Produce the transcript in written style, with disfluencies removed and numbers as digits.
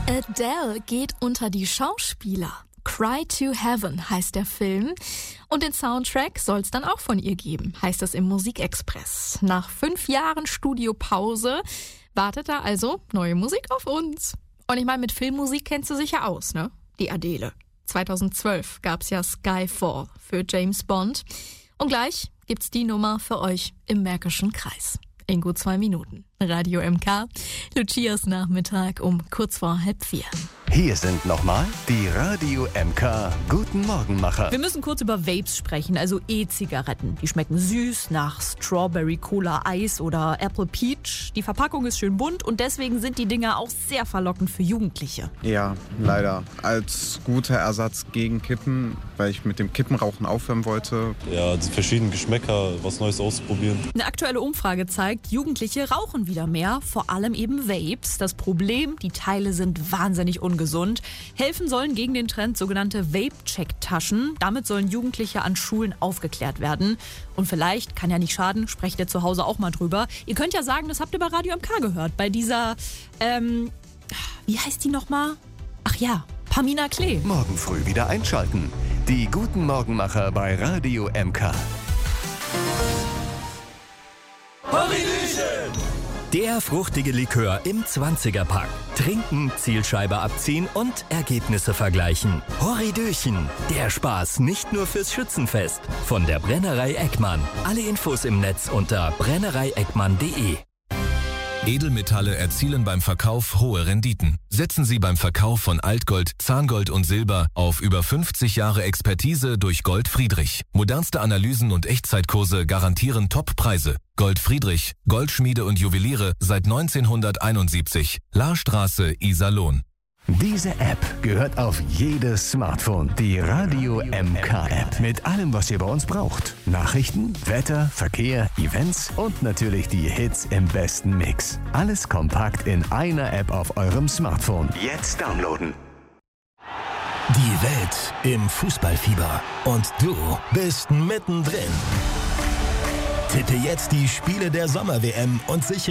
Adele geht unter die Schauspieler. Cry to Heaven heißt der Film. Und den Soundtrack soll es dann auch von ihr geben, heißt es im Musikexpress. Nach 5 Jahren Studiopause wartet da also neue Musik auf uns. Und ich meine, mit Filmmusik kennst du sicher aus, ne? Die Adele. 2012 gab's ja Skyfall für James Bond. Und gleich gibt's die Nummer für euch im Märkischen Kreis. In gut 2 Minuten. Radio MK, Lucias Nachmittag um kurz vor 3:30. Hier sind nochmal die Radio MK Guten Morgenmacher. Wir müssen kurz über Vapes sprechen, also E-Zigaretten. Die schmecken süß nach Strawberry Cola Eis oder Apple Peach. Die Verpackung ist schön bunt und deswegen sind die Dinger auch sehr verlockend für Jugendliche. Ja, leider. Als guter Ersatz gegen Kippen, weil ich mit dem Kippenrauchen aufhören wollte. Ja, die verschiedenen Geschmäcker, was Neues auszuprobieren. Eine aktuelle Umfrage zeigt, Jugendliche rauchen wieder mehr, vor allem eben Vapes. Das Problem, die Teile sind wahnsinnig ungesund. Helfen sollen gegen den Trend sogenannte Vape-Check-Taschen. Damit sollen Jugendliche an Schulen aufgeklärt werden. Und vielleicht, kann ja nicht schaden, sprecht ihr zu Hause auch mal drüber. Ihr könnt ja sagen, das habt ihr bei Radio MK gehört. Bei dieser, wie heißt die nochmal? Ach ja, Pamina Klee. Morgen früh wieder einschalten. Die Guten Morgenmacher bei Radio MK. Der fruchtige Likör im 20er-Pack. Trinken, Zielscheibe abziehen und Ergebnisse vergleichen. Horridöchen. Der Spaß nicht nur fürs Schützenfest. Von der Brennerei Eckmann. Alle Infos im Netz unter brennereieckmann.de. Edelmetalle erzielen beim Verkauf hohe Renditen. Setzen Sie beim Verkauf von Altgold, Zahngold und Silber auf über 50 Jahre Expertise durch Gold Friedrich. Modernste Analysen und Echtzeitkurse garantieren Top-Preise. Gold Friedrich, Goldschmiede und Juweliere seit 1971. Lahrstraße, Iserlohn. Diese App gehört auf jedes Smartphone. Die Radio MK App. Mit allem, was ihr bei uns braucht. Nachrichten, Wetter, Verkehr, Events und natürlich die Hits im besten Mix. Alles kompakt in einer App auf eurem Smartphone. Jetzt downloaden. Die Welt im Fußballfieber. Und du bist mittendrin. Tippe jetzt die Spiele der Sommer-WM und sichere